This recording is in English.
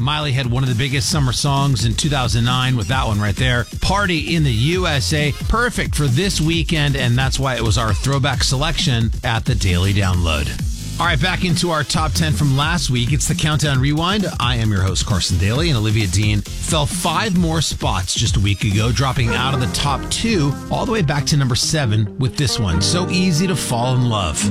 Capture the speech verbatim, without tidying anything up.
Miley had one of the biggest summer songs in two thousand nine with that one right there. Party in the U S A. Perfect for this weekend, and that's why it was our throwback selection at the Daily Download. All right, back into our top ten from last week. It's the Countdown Rewind. I am your host, Carson Daly, and Olivia Dean fell five more spots just a week ago, dropping out of the top two all the way back to number seven with this one, So Easy to Fall in Love.